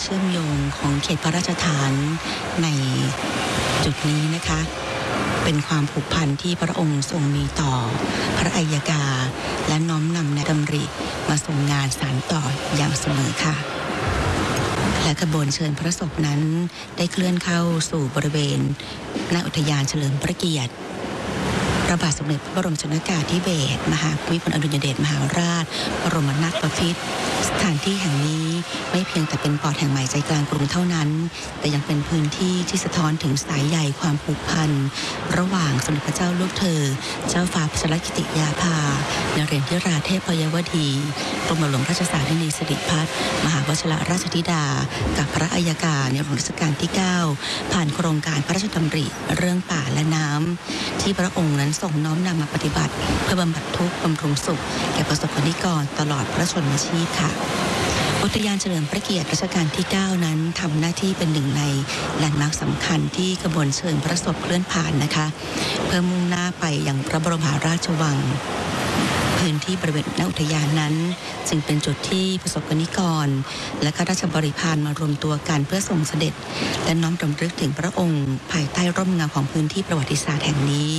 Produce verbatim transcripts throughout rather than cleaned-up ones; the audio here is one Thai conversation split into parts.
เชื่อมโยงของเขตพระราชฐานในจุดนี้นะคะเป็นความผูกพันที่พระองค์ทรงมีต่อพระอัยกาและน้อมนำในดำริมาทรงงานสานต่ออย่างเสมอค่ะและขบวนเชิญพระศพนั้นได้เคลื่อนเข้าสู่บริเวณณอุทยานเฉลิมพระเกียรติพระบาทสมเด็จพระบรมชนกาธิเบศรมหาภูมิพลอดุลยเดชมหาราชบรมนาถบพิตรสถานที่แห่งนี้ไม่เพียงแต่เป็นปอดแห่งใหม่ใจกลางกรุงเท่านั้นแต่ยังเป็นพื้นที่ที่สะท้อนถึงสายใยความผูกพันระหว่างสมเด็จพระเจ้าลูกเธอเจ้าฟ้าพัชรกิติยาภานเรศวราเทพยวดีกรมหลวงราชสารินีสิริพัฒน์มหาวชิรราชธิดากับพระอัยกาในหลวงรัชกาลที่เก้าผ่านโครงการพระราชดำริเรื่องป่าและน้ำที่พระองค์นั้นทรงน้อมนำมาปฏิบัติเพื่อบำบัดทุกข์บำรุงสุขแก่ประสบกนิกรตลอดพระชนมชีพค่ะอุทยานเฉลิมพระเกียรติรัชกาลที่เก้านั้นทำหน้าที่เป็นหนึ่งในแลนด์มาร์คสำคัญที่ขบวนเชิญพระศพเคลื่อนผ่านนะคะเพื่อมุ่งหน้าไปยังพระบรมมหาราชวังพื้นที่บริเวณณอุทยานนั้นจึงเป็นจุดที่ประสบกนิกรและข้าราชบริพารมารวมตัวกันเพื่อส่งเสด็จและน้อมรำลึกถึงพระองค์ภายใต้ร่มเงาของพื้นที่ประวัติศาสตร์แห่งนี้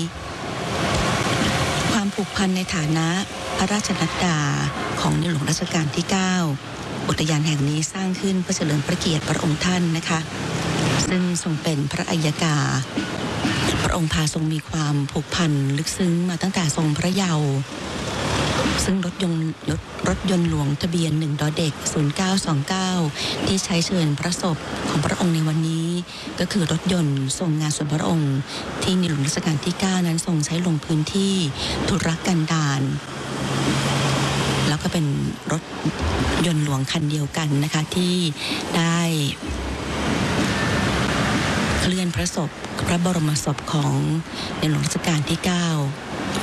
ความผูกพันในฐานะพระราชนัดดาของในหลวงรัชกาลที่เก้าอุทยานแห่งนี้สร้างขึ้นเพื่อเฉลิมพระเกียรติพระองค์ท่านนะคะซึ่งทรงเป็นพระอัยกาพระองค์พาทรงมีความผูกพันลึกซึ้งมาตั้งแต่ทรงพระเยาว์ซึ่งรถยนต์รถยนต์หลวงทะเบียนหนึ่งดอเด็กศูนย์เก้าสองเก้าที่ใช้เชิญพระศพของพระองค์ในวันนี้ก็คือรถยนต์ทรงงานส่วนพระองค์ที่ในหลวงรัชกาลที่เก้านั้นทรงใช้ลงพื้นที่ทุรกันดารแล้วก็เป็นรถยนต์หลวงคันเดียวกันนะคะที่ได้เคลื่อนพระศพพระบรมศพของในหลวงรัชกาลที่เก้า